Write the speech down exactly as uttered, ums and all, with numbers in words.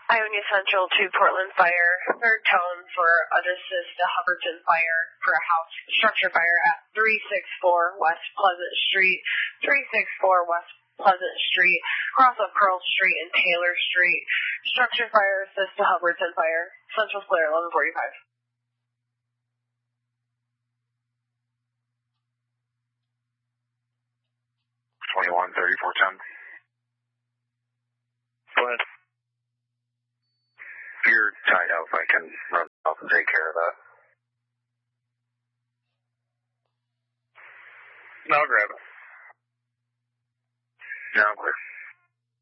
Ionia Central to Portland Fire, third tone for an assist to Hubbardton Fire for a house structure fire at three sixty-four West Pleasant Street, three sixty-four West Pleasant Street, cross of Pearl Street and Taylor Street. Structure fire assist to Hubbardton Fire. Central clear, eleven forty-five. twenty-one thirty-four ten. Go ahead. If you're tied out, I can run up and take care of that. No, I'll grab it. Yeah, I'm clear.